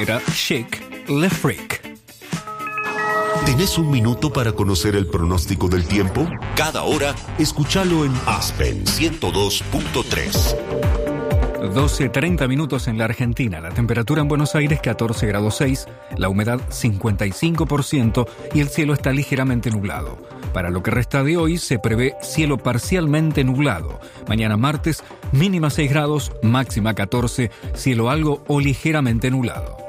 era Chic Le Freak. ¿Tenés un minuto para conocer el pronóstico del tiempo? Cada hora, escúchalo en Aspen 102.3. 12:30 minutos en la Argentina. La temperatura en Buenos Aires 14 grados 6, la humedad 55% y el cielo está ligeramente nublado. Para lo que resta de hoy se prevé cielo parcialmente nublado. Mañana martes, mínima 6 grados, máxima 14, cielo algo o ligeramente nublado.